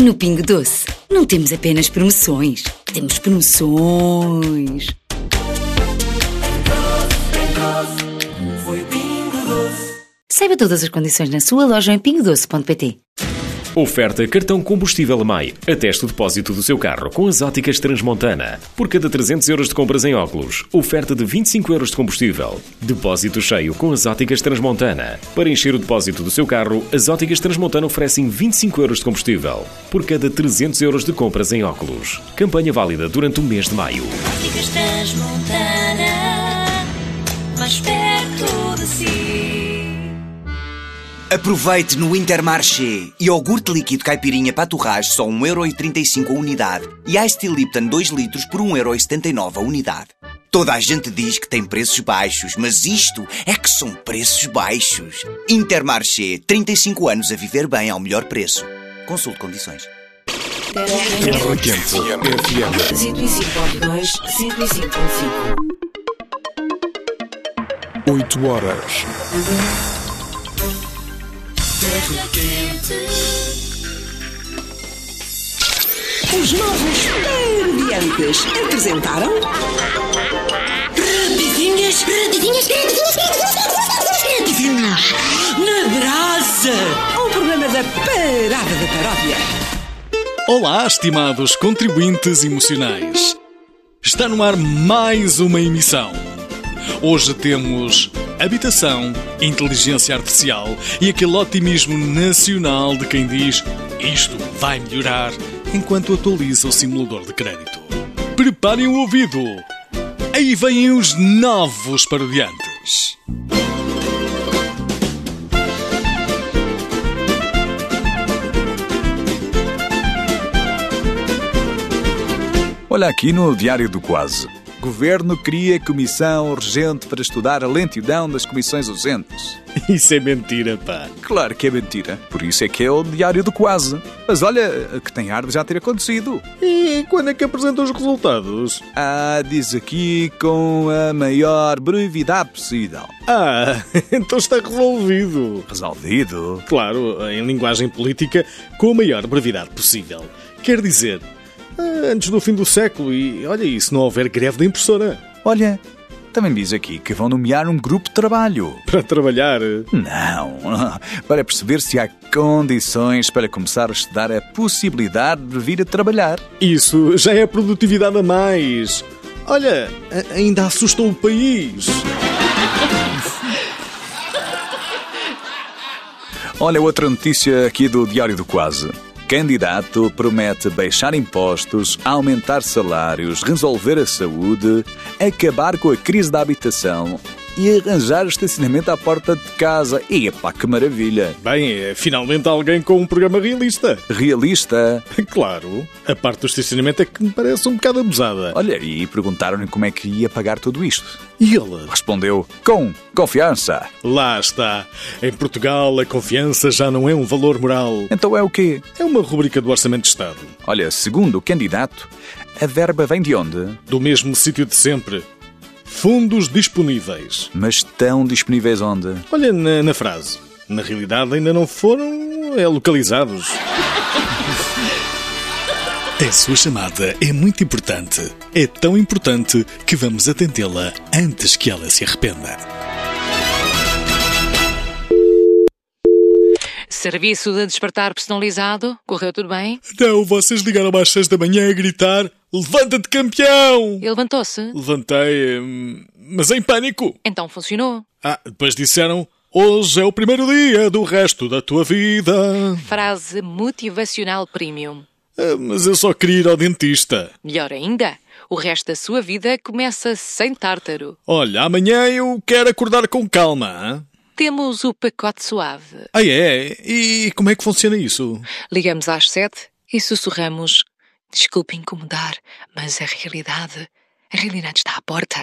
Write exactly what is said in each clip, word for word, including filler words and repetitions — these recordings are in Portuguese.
No Pingo Doce, não temos apenas promoções, temos promoções. Saiba todas as condições na sua loja em pingo doce ponto pt. Oferta cartão combustível A M A I. Ateste o depósito do seu carro com as óticas Transmontana. Por cada trezentos euros de compras em óculos, oferta de vinte e cinco euros de combustível. Depósito cheio com as óticas Transmontana. Para encher o depósito do seu carro, as óticas Transmontana oferecem vinte e cinco euros de combustível. Por cada trezentos euros de compras em óculos. Campanha válida durante o mês de maio. Óticas Transmontana, mais perto de si. Aproveite no Intermarché. Iogurte líquido caipirinha para torragem só um euro e trinta e cinco a unidade. E Ice Tea Lipton dois litros por um euro e setenta e nove a unidade. Toda a gente diz que tem preços baixos, mas isto é que são preços baixos. Intermarché, trinta e cinco anos a viver bem ao melhor preço. Consulte condições. Terra Quente F M cento e cinco ponto dois, cento e cinco ponto cinco. oito horas. Os novos Perdiantes apresentaram Rapidinhas, rapidinhas, rapidinhas na brasa, um programa da Parada da Paródia. Olá, estimados contribuintes emocionais. Está no ar mais uma emissão. Hoje temos habitação, inteligência artificial e aquele otimismo nacional de quem diz isto vai melhorar enquanto atualiza o simulador de crédito. Preparem o ouvido. Aí vêm os novos parodiantes. Olha aqui no Diário do Quase. Governo cria comissão urgente para estudar a lentidão das comissões urgentes. Isso é mentira, pá. Claro que é mentira. Por isso é que é o Diário do Quase. Mas olha, que tem ar de já ter acontecido. E quando é que apresentam os resultados? Ah, diz aqui com a maior brevidade possível. Ah, então está resolvido. Resolvido? Claro, em linguagem política, com a maior brevidade possível. Quer dizer, antes do fim do século e, olha, e se não houver greve da impressora? Olha, também diz aqui que vão nomear um grupo de trabalho. Para trabalhar? Não, para perceber se há condições para começar a estudar a possibilidade de vir a trabalhar. Isso já é produtividade a mais. Olha, ainda assustou o país. Olha, outra notícia aqui do Diário do Quase. Candidato promete baixar impostos, aumentar salários, resolver a saúde, acabar com a crise da habitação e arranjar estacionamento à porta de casa. E epá, que maravilha! Bem, é finalmente alguém com um programa realista. Realista? Claro, a parte do estacionamento é que me parece um bocado abusada. Olha, e perguntaram-lhe como é que ia pagar tudo isto. E ele respondeu, com confiança. Lá está. Em Portugal, a confiança já não é um valor moral. Então é o quê? É uma rubrica do Orçamento de Estado. Olha, segundo o candidato, a verba vem de onde? Do mesmo sítio de sempre. Fundos disponíveis. Mas estão disponíveis onde? Olha, na, na frase. Na realidade ainda não foram é, localizados. A sua chamada é muito importante. É tão importante que vamos atendê-la antes que ela se arrependa. Serviço de despertar personalizado. Correu tudo bem? Não, vocês ligaram às seis da manhã a gritar levanta-te, campeão! E levantou-se? Levantei, mas em pânico. Então funcionou. Ah, depois disseram hoje é o primeiro dia do resto da tua vida. Frase motivacional premium. Ah, mas eu só queria ir ao dentista. Melhor ainda, o resto da sua vida começa sem tártaro. Olha, amanhã eu quero acordar com calma, hein? Temos o pacote suave. Ah, é? E como é que funciona isso? Ligamos às sete e sussurramos: desculpe incomodar, mas a realidade, a realidade está à porta.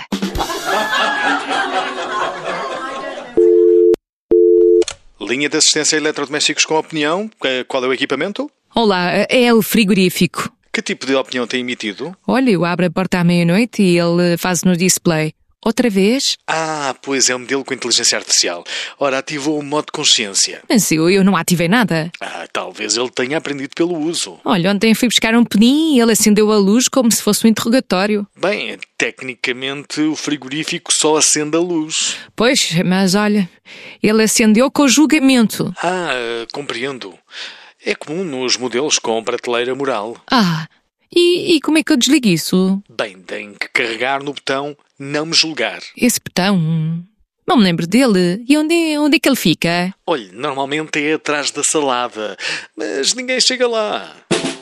Linha de assistência a eletrodomésticos com opinião. Qual é o equipamento? Olá, é o frigorífico. Que tipo de opinião tem emitido? Olha, eu abro a porta à meia-noite e ele faz no display: Outra vez? Ah, pois é um modelo com inteligência artificial. Ora, ativou o modo consciência. Mas eu, eu não ativei nada. Ah, talvez ele tenha aprendido pelo uso. Olha, ontem fui buscar um pedim e ele acendeu a luz como se fosse um interrogatório. Bem, tecnicamente o frigorífico só acende a luz. Pois, mas olha, ele acendeu com o julgamento. Ah, compreendo. É comum nos modelos com prateleira mural. Ah, e, e como é que eu desligo isso? Bem, tem que carregar no botão não me julgar. Esse botão? Não me lembro dele. E onde é, onde é que ele fica? Olha, normalmente é atrás da salada, mas ninguém chega lá.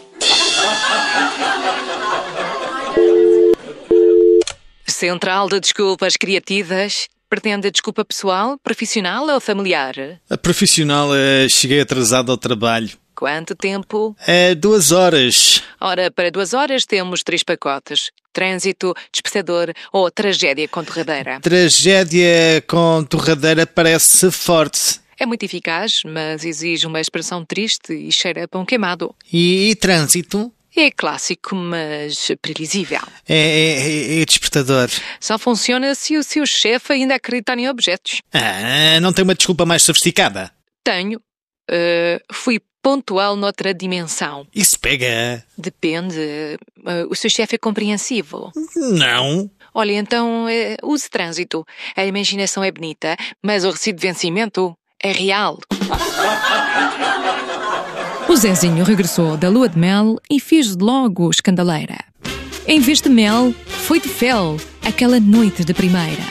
Central de Desculpas Criativas. Pretende a desculpa pessoal, profissional ou familiar? A profissional, uh, cheguei atrasado ao trabalho. Quanto tempo? É duas horas. Ora, para duas horas temos três pacotes. Trânsito, despeçador ou tragédia com torradeira. Tragédia com torradeira parece forte. É muito eficaz, mas exige uma expressão triste e cheira a pão queimado. E, e trânsito? É clássico, mas previsível. É, é, é despertador. Só funciona se o seu chefe ainda acreditar em objetos. Ah, não tem uma desculpa mais sofisticada? Tenho. Uh, fui pontual noutra dimensão. Isso pega. Depende. Uh, o seu chefe é compreensivo? Não. Olha, então uh, use trânsito. A imaginação é bonita, mas o recibo de vencimento é real. O Zezinho regressou da lua de mel e fez logo escandaleira. Em vez de mel, foi de fel, aquela noite de primeira.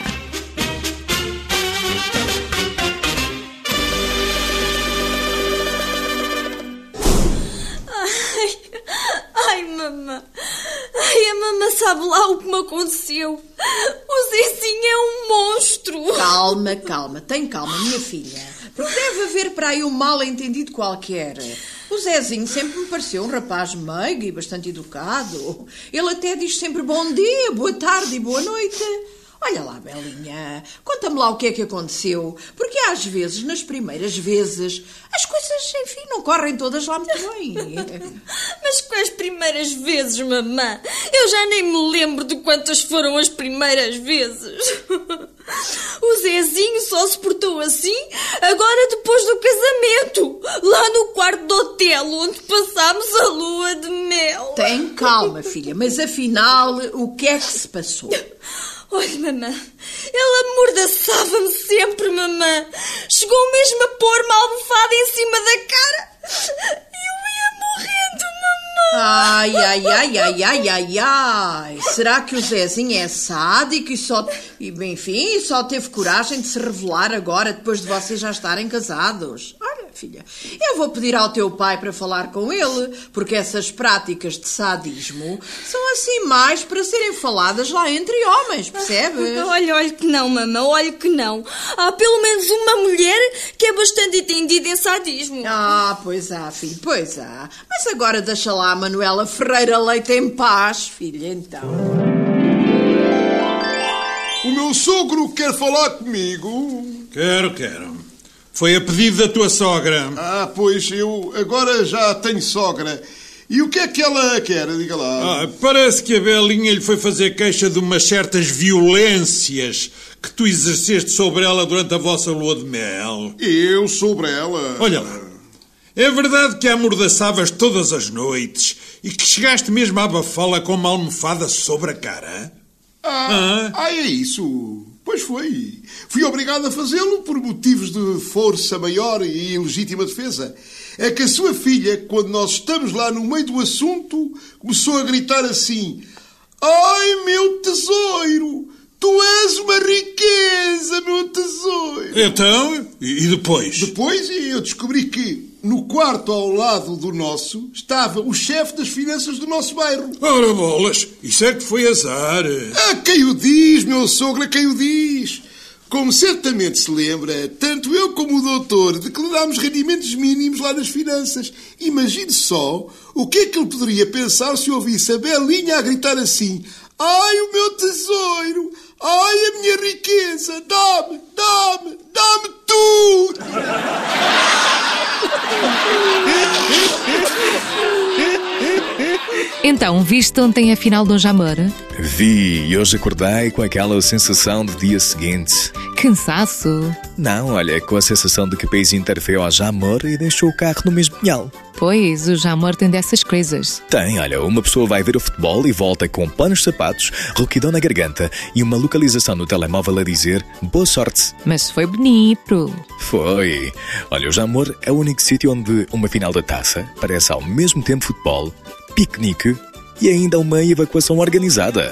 Ai, ai, mamã. Ai, a mamã sabe lá o que me aconteceu. O Zezinho é um monstro. Calma, calma, tem calma, minha filha. Porque deve haver para aí um mal-entendido qualquer. O Zezinho sempre me pareceu um rapaz meigo e bastante educado. Ele até diz sempre bom dia, boa tarde e boa noite. Olha lá, Belinha, conta-me lá o que é que aconteceu. Porque às vezes, nas primeiras vezes, as coisas, enfim, não correm todas lá muito bem. Mas com as primeiras vezes, mamã, eu já nem me lembro de quantas foram as primeiras vezes. O Zezinho só se portou assim agora depois do casamento, lá no quarto do hotel onde passámos a lua de mel. Tem calma, filha, mas afinal, o que é que se passou? Olha, mamã, ele amordaçava-me sempre, mamã. Chegou mesmo a pôr uma almofada em cima da cara. Eu ia morrendo, mamã. Ai, ai, ai, ai, ai, ai, ai. Será que o Zezinho é sádico e só... E, enfim, só teve coragem de se revelar agora, depois de vocês já estarem casados? Olha, filha, eu vou pedir ao teu pai para falar com ele, porque essas práticas de sadismo são assim mais para serem faladas lá entre homens, percebes? Olha, olha que não, mamã, olha que não. Há pelo menos uma mulher que é bastante entendida em sadismo. Ah, pois há, filho, pois há. Mas agora deixa lá a Manuela Ferreira Leite em paz, filha, então. O meu sogro quer falar comigo. Quero, quero. Foi a pedido da tua sogra. Ah, pois eu agora já tenho sogra. E o que é que ela quer? Diga lá. Ah, parece que a Belinha lhe foi fazer queixa de umas certas violências que tu exerceste sobre ela durante a vossa lua de mel. Eu sobre ela? Olha lá. É verdade que a amordaçavas todas as noites e que chegaste mesmo a abafá-la com uma almofada sobre a cara? Ah, ah. ah, é isso. Pois foi. Fui obrigado a fazê-lo por motivos de força maior e legítima defesa. É que a sua filha, quando nós estamos lá no meio do assunto, começou a gritar assim: ai, meu tesouro! Tu és uma riqueza, meu tesouro! Então, e depois? Depois eu descobri que no quarto ao lado do nosso estava o chefe das finanças do nosso bairro. Ora bolas, isso é que foi azar. Ah, quem o diz, meu sogro, quem o diz? Como certamente se lembra, tanto eu como o doutor declarámos rendimentos mínimos lá nas finanças. Imagine só o que é que ele poderia pensar se ouvisse a Belinha a gritar assim: ai, o meu tesouro! Ai, a minha riqueza! Dá-me, dá-me, dá-me tudo! Então, viste ontem a final do Jamor? Vi, e hoje acordei com aquela sensação de dia seguinte. Cansaço? Não, olha, com a sensação de que o país inteiro veio ao Jamor e deixou o carro no mesmo pinhal. Pois, o Jamor tem dessas coisas. Tem, olha, uma pessoa vai ver o futebol e volta com panos de sapatos, rouquidão na garganta e uma localização no telemóvel a dizer boa sorte. Mas foi bonito. Foi. Olha, o Jamor é o único sítio onde uma final da taça parece ao mesmo tempo futebol, piquenique e ainda uma evacuação organizada.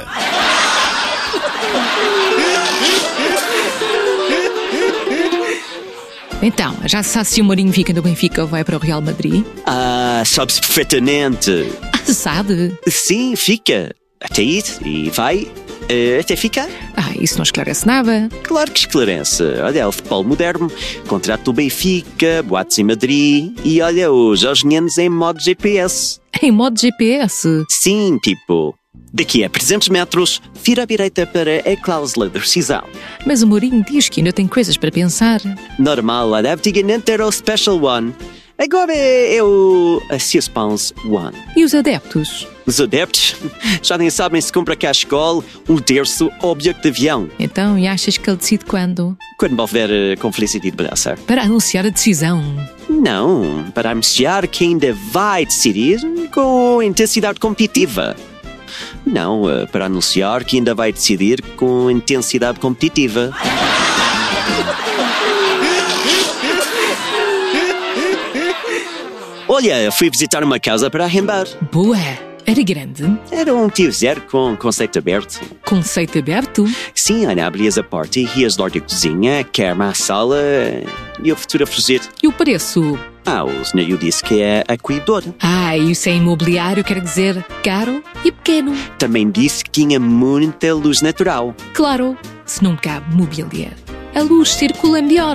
Então, já se sabe se o Mourinho fica no Benfica ou vai para o Real Madrid? Ah, sabe-se perfeitamente. Ah, sabe? Sim, fica. Até ir e vai. Uh, até ficar. Ah, isso não esclarece nada. Claro que esclarece. Olha, é o futebol moderno, contrato do Benfica, boatos em Madrid e olha, os argenianos em modo G P S. Em modo G P S? Sim, tipo, daqui a trezentos metros, vira à direita para a cláusula de rescisão. Mas o Mourinho diz que ainda tem coisas para pensar. Normal, olha, antigamente era o Special One. Agora é o a Suspense One. E os adeptos? Os adeptos já nem sabem se compra cá a escola, um terço ou bilhete de avião. Então, e achas que ele decide quando? Quando houver a conferência de imprensa. Para anunciar a decisão? Não, para anunciar que ainda vai decidir com intensidade competitiva. Não, para anunciar que ainda vai decidir com intensidade competitiva. Olha, fui visitar uma casa para arrendar. Boa! Era grande? Era um tio zero com conceito aberto. Conceito aberto? Sim, olha, abrias a porta e ias logo à cozinha, cama à sala e o futuro a fugir. E o preço? Ah, o senhor disse que é acolhedor. Ah, e isso é imobiliário, quer dizer caro e pequeno. Também disse que tinha muita luz natural. Claro, se não cabe mobília, a luz circula melhor.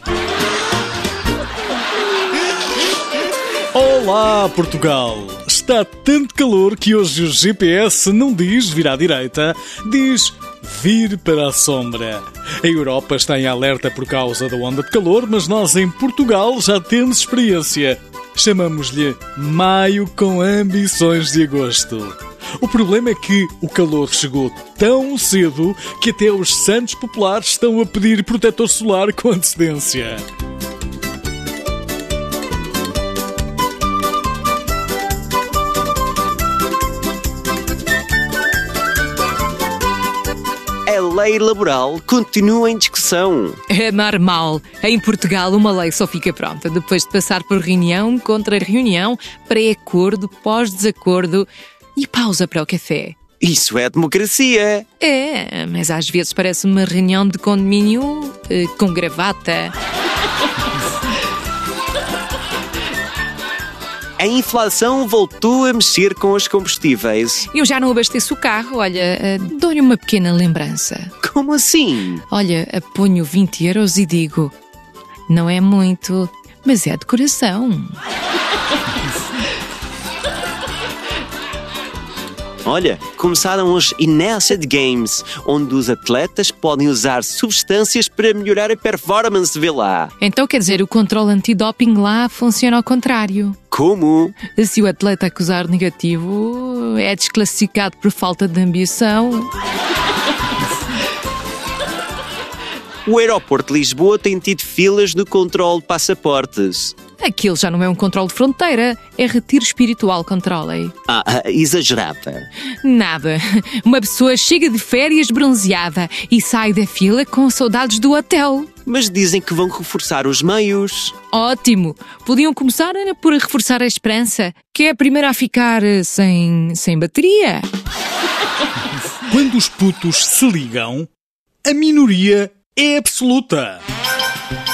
Olá, Portugal! Está tanto calor que hoje o G P S não diz vir à direita, diz vir para a sombra. A Europa está em alerta por causa da onda de calor, mas nós em Portugal já temos experiência. Chamamos-lhe Maio com ambições de agosto. O problema é que o calor chegou tão cedo que até os santos populares estão a pedir protetor solar com antecedência. A lei laboral continua em discussão. É normal. Em Portugal, uma lei só fica pronta depois de passar por reunião, contra-reunião, pré-acordo, pós-desacordo e pausa para o café. Isso é democracia. É, mas às vezes parece uma reunião de condomínio eh, com gravata. A inflação voltou a mexer com os combustíveis. Eu já não abasteço o carro, olha, uh, dou-lhe uma pequena lembrança. Como assim? Olha, ponho vinte euros e digo, não é muito, mas é de coração. Olha, começaram os Innocent Games, onde os atletas podem usar substâncias para melhorar a performance, vê lá. Então quer dizer, o controle antidoping lá funciona ao contrário. Como? Se o atleta acusar negativo, é desclassificado por falta de ambição. O aeroporto de Lisboa tem tido filas no controle de passaportes. Aquilo já não é um controle de fronteira, é retiro espiritual controle. Ah, ah, exagerava. Nada. Uma pessoa chega de férias bronzeada e sai da fila com saudades do hotel. Mas dizem que vão reforçar os meios. Ótimo. Podiam começar por reforçar a esperança, que é a primeira a ficar sem, sem bateria. Quando os putos se ligam, a minoria é absoluta.